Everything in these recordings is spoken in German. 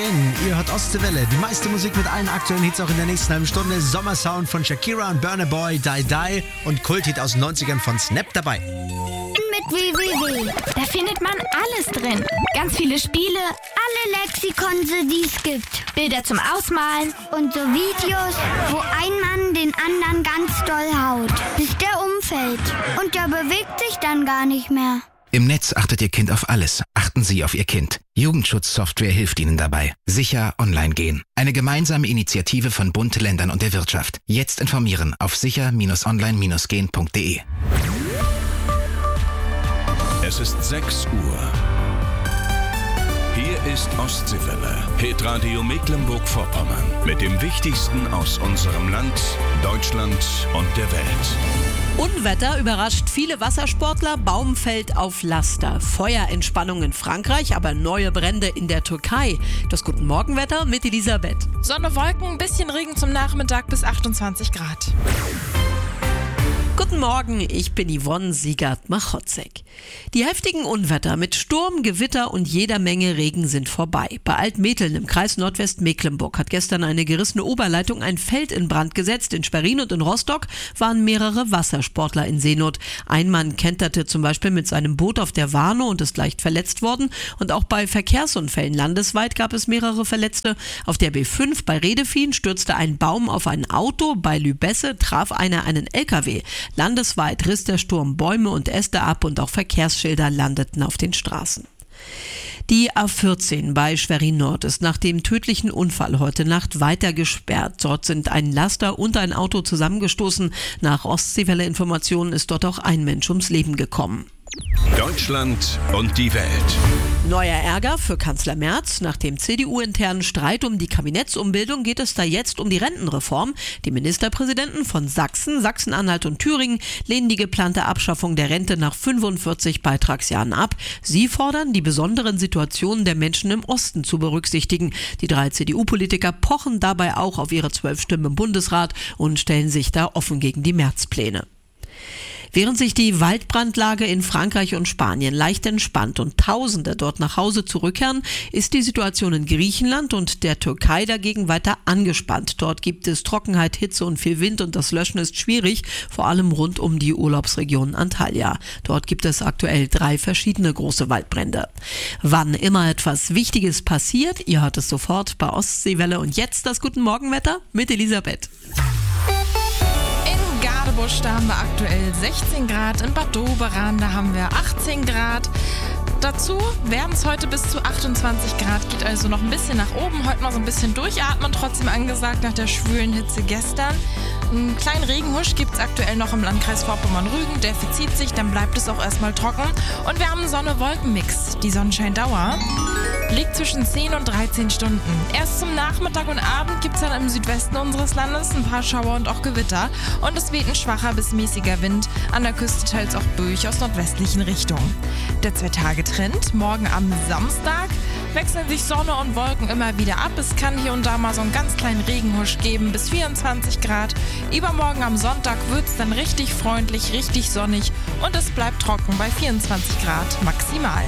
in. Ihr hört Ostseewelle, die meiste Musik mit allen aktuellen Hits auch in der nächsten halben Stunde. Sommersound von Shakira und Burna Boy, Die Die und Kulthit aus den 90ern von Snap dabei. Mit www. Da findet man alles drin. Ganz viele Spiele, alle Lexikonse, die es gibt. Bilder zum Ausmalen und so Videos, wo ein Mann den anderen ganz doll haut, bis der umfällt. Und der bewegt sich dann gar nicht mehr. Im Netz achtet Ihr Kind auf alles. Achten Sie auf Ihr Kind. Jugendschutzsoftware hilft Ihnen dabei. Sicher online gehen. Eine gemeinsame Initiative von Bund, Ländern und der Wirtschaft. Jetzt informieren auf sicher-online-gehen.de. Es ist 6 Uhr. Hier ist Ostseewelle, Hitradio Mecklenburg-Vorpommern. Mit dem Wichtigsten aus unserem Land, Deutschland und der Welt. Unwetter überrascht viele Wassersportler, Baum fällt auf Laster. Feuerentspannung in Frankreich, aber neue Brände in der Türkei. Das Guten Morgenwetter mit Elisabeth. Sonne, Wolken, ein bisschen Regen zum Nachmittag bis 28 Grad. Guten Morgen, ich bin Yvonne Siegert-Machotzek. Die heftigen Unwetter mit Sturm, Gewitter und jeder Menge Regen sind vorbei. Bei Altmetteln im Kreis Nordwestmecklenburg hat gestern eine gerissene Oberleitung ein Feld in Brand gesetzt. In Schwerin und in Rostock waren mehrere Wassersportler in Seenot. Ein Mann kenterte zum Beispiel mit seinem Boot auf der Warnow und ist leicht verletzt worden. Und auch bei Verkehrsunfällen landesweit gab es mehrere Verletzte. Auf der B5 bei Redefien stürzte ein Baum auf ein Auto. Bei Lübesse traf einer einen LKW. Landesweit riss der Sturm Bäume und Äste ab und auch Verkehrsschilder landeten auf den Straßen. Die A14 bei Schwerin Nord ist nach dem tödlichen Unfall heute Nacht weiter gesperrt. Dort sind ein Laster und ein Auto zusammengestoßen. Nach Ostseewelle-Informationen ist dort auch ein Mensch ums Leben gekommen. Deutschland und die Welt. Neuer Ärger für Kanzler Merz. Nach dem CDU-internen Streit um die Kabinettsumbildung geht es da jetzt um die Rentenreform. Die Ministerpräsidenten von Sachsen, Sachsen-Anhalt und Thüringen lehnen die geplante Abschaffung der Rente nach 45 Beitragsjahren ab. Sie fordern, die besonderen Situationen der Menschen im Osten zu berücksichtigen. Die 3 CDU-Politiker pochen dabei auch auf ihre 12 Stimmen im Bundesrat und stellen sich da offen gegen die Merz-Pläne. Während sich die Waldbrandlage in Frankreich und Spanien leicht entspannt und Tausende dort nach Hause zurückkehren, ist die Situation in Griechenland und der Türkei dagegen weiter angespannt. Dort gibt es Trockenheit, Hitze und viel Wind und das Löschen ist schwierig, vor allem rund um die Urlaubsregion Antalya. Dort gibt es aktuell 3 verschiedene große Waldbrände. Wann immer etwas Wichtiges passiert, ihr hört es sofort bei Ostseewelle und jetzt das Guten Morgenwetter mit Elisabeth. Gadebusch, da haben wir aktuell 16 Grad, in Bad Doberan, da haben wir 18 Grad. Dazu werden es heute bis zu 28 Grad, geht also noch ein bisschen nach oben. Heute mal so ein bisschen durchatmen, trotzdem angesagt nach der schwülen Hitze gestern. Einen kleinen Regenhusch gibt es aktuell noch im Landkreis Vorpommern-Rügen. Der verzieht sich, dann bleibt es auch erstmal trocken. Und wir haben einen Sonne-Wolken-Mix. Die Sonnenscheindauer liegt zwischen 10 und 13 Stunden. Erst zum Nachmittag und Abend gibt es dann im Südwesten unseres Landes ein paar Schauer und auch Gewitter. Und es weht ein schwacher bis mäßiger Wind, an der Küste teils auch böig aus nordwestlichen Richtungen. Der 2-Tage-Trend, morgen am Samstag wechseln sich Sonne und Wolken immer wieder ab. Es kann hier und da mal so einen ganz kleinen Regenhusch geben bis 24 Grad. Übermorgen am Sonntag wird es dann richtig freundlich, richtig sonnig und es bleibt trocken bei 24 Grad maximal.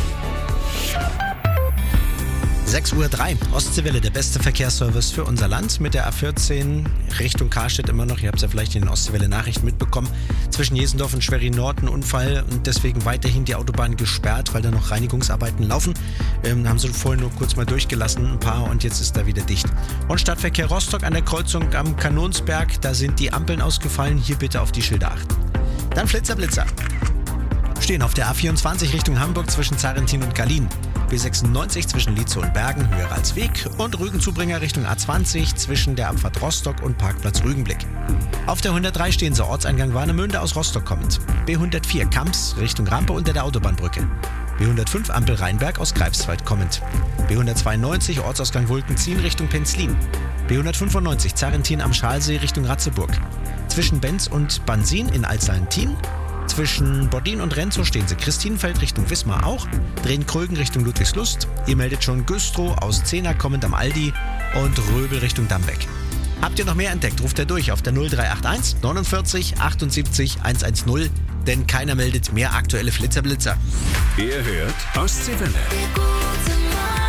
6:03 Uhr, Ostseewelle, der beste Verkehrsservice für unser Land mit der A14 Richtung Karstedt immer noch. Ihr habt es ja vielleicht in den Ostseewelle-Nachrichten mitbekommen. Zwischen Jesendorf und Schwerin Nord ein Unfall und deswegen weiterhin die Autobahn gesperrt, weil da noch Reinigungsarbeiten laufen. Haben sie vorhin nur kurz mal durchgelassen, ein paar, und jetzt ist da wieder dicht. Und Stadtverkehr Rostock an der Kreuzung am Kanonsberg, da sind die Ampeln ausgefallen. Hier bitte auf die Schilder achten. Dann Blitzer. Stehen auf der A24 Richtung Hamburg zwischen Zarentin und Gallien. B96 zwischen Lietzow und Bergen, höher als Weg. Und Rügenzubringer Richtung A20 zwischen der Abfahrt Rostock und Parkplatz Rügenblick. Auf der 103 stehen sie Ortseingang Warnemünde aus Rostock kommend. B104 Kamps Richtung Rampe unter der Autobahnbrücke. B105 Ampel Rheinberg aus Greifswald kommend. B192 Ortsausgang Wulkenziehen Richtung Penzlin. B195 Zarentin am Schalsee Richtung Ratzeburg. Zwischen Benz und Bansin in Altsalentin. Zwischen Bordin und Renzow stehen sie Christinenfeld Richtung Wismar auch, drehen Krögen Richtung Ludwigslust. Ihr meldet schon Güstrow aus Zehner kommend am Aldi und Röbel Richtung Dammbeck. Habt ihr noch mehr entdeckt, ruft ihr durch auf der 0381 49 78 110, denn keiner meldet mehr aktuelle Flitzer. Ihr hört Ostseewelle. Guten Morgen.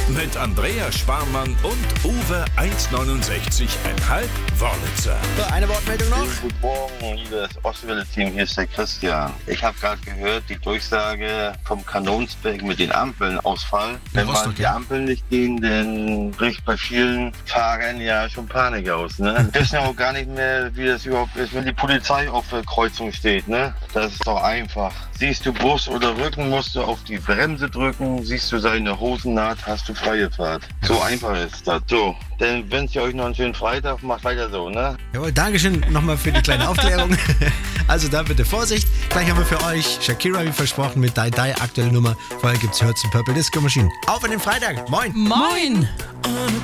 Mit Andrea Sparmann und Uwe 1,69,5 Wörlitzer. So, eine Wortmeldung noch. Guten Morgen, liebes Ostwelle-Team, hier ist der Christian. Ich habe gerade gehört, die Durchsage vom Kanonsberg mit den Ampeln Ausfall. Wenn mal die Ampeln nicht gehen, dann bricht bei vielen Fahrern ja schon Panik aus. Ne? Wir wissen ja auch gar nicht mehr, wie das überhaupt ist, wenn die Polizei auf der Kreuzung steht. Ne? Das ist doch einfach. Siehst du Bus oder Rücken, musst du auf die Bremse drücken. Siehst du seine Hosennaht, hast du freie Fahrt. So einfach ist das. So, dann wünsche ich euch noch einen schönen Freitag. Macht weiter so, ne? Jawohl, Dankeschön nochmal für die kleine Aufklärung. Also da bitte Vorsicht. Gleich haben wir für euch Shakira, wie versprochen, mit Die Die, aktuelle Nummer. Vorher gibt's Hurts and Purple Disco Machine. Auf in den Freitag. Moin. Moin.